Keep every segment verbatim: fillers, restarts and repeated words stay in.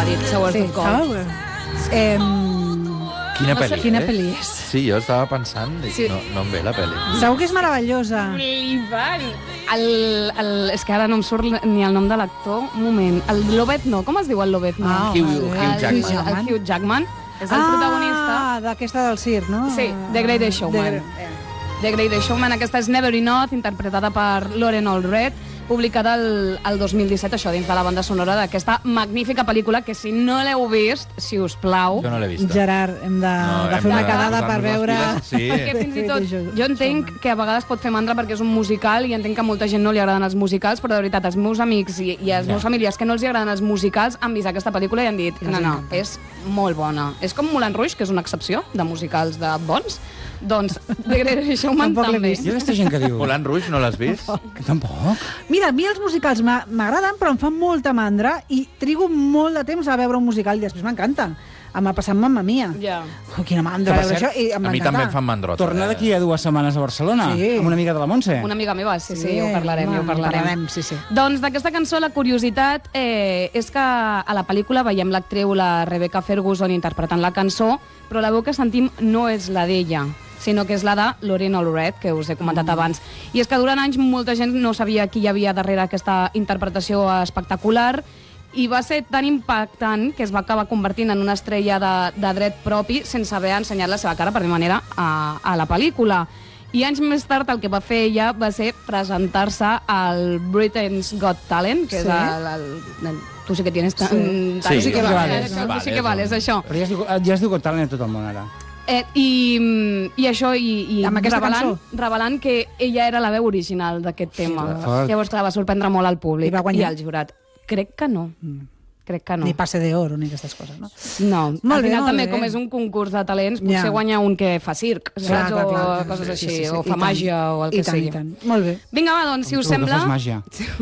dit, Showers Sí, of Gold. Eh, Quina No sé pel·li, quina eh? pel·li és? Sí, jo estava pensant, dic, Sí. no, no em ve la pel·li. Segur que és meravellosa. Flipant. El, el, és que ara no em surt ni el nom de l'actor. Un moment. El Lobezno, com es diu el Lobezno? Ah, Hugh- sí. Hugh Jackman. El, el Hugh Jackman. És el ah, protagonista. d'aquesta del circ, no? Sí, The Greatest Showman. The- The Greatest Showman, aquesta és Never Enough, interpretada per Lauren Allred, publicada el, el dos mil disset, això, dins de la banda sonora d'aquesta magnífica pel·lícula, que si no l'heu vist, si us plau... Jo no l'he vist. Gerard, hem de, No, de hem fer una de quedada posar-nos per les veure... piles, sí. Perquè fins i tot, Greatest jo entenc Showman. que a vegades pot fer mandra perquè és un musical i entenc que a molta gent no li agraden els musicals, però de veritat, els meus amics i, i els meus familiars que no els agraden els musicals han vist aquesta pel·lícula i han dit no, no, és molt bona. És com Moulin Rouge, que és una excepció de musicals de bons, doncs The Greatest Showman Tampoc l'he també. vist. Hi ha aquesta gent que diu... Moulin Rouge no l'has vist? Que tampoc. Mira, a mi els musicals m'a- m'agraden, però em fan molta mandra i trigo molt de temps a veure un musical i després m'encanten. Em va passar amb Mamma Mia. Ja. Oh, quina mandra Que, per veure cert, això i em A va mi també encantar. em fan mandrota. Torna eh? d'aquí a dues setmanes a Barcelona, Sí. amb una amiga de la Montse. Una amiga meva, sí, sí, ho parlarem, home, ho parlarem. parlarem, sí, sí. Doncs d'aquesta cançó la curiositat eh, és que a la pel·lícula veiem l'actriu, la Rebecca Ferguson, interpretant la cançó, però la veu que sentim no és la d'ella, sinó que és la de Lauren Allred, que us he comentat abans. I és que durant anys molta gent no sabia qui hi havia darrere aquesta interpretació espectacular i va ser tan impactant que es va acabar convertint en una estrella de, de dret propi sense haver ensenyat la seva cara, per dir manera, a, a la pel·lícula. I anys més tard el que va fer ella va ser presentar-se al Britain's Got Talent, que Sí. és el, el, el... Tu sí que tienes... Tan, Sí. tan, Sí, sí que sí, vales. vales. Tu sí que vales, això. Però ja es diu, ja es diu Got Talent a tot el món, ara. Eh, i, I això, i, i Amb aquesta revelant, cançó? revelant que ella era la veu original d'aquest tema. fort. Llavors, clar, va sorprendre molt al públic I va guanyar? i al jurat. Crec que no. Crec que no. Ni passe d'or ni aquestes coses, no? No, Molt al bé, final molt també, bé. com és un concurs de talents, potser Ja. guanya un que fa circ, Clar, saps? clar, o clar. coses Sí, així, sí, sí. o I fa tant. màgia, o el que I tant, sigui. i tant. Molt bé. Vinga, va, doncs, si us Tu, que sembla... fas màgia.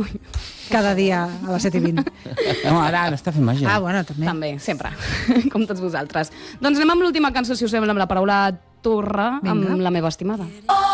Cada dia a les set i vint. No, ara, ara està fent màgia. Ah, bueno, també. També, sempre, com tots vosaltres. Doncs anem amb l'última cançó, si us sembla, amb la paraula torre, Vinga. amb la meva estimada. Oh,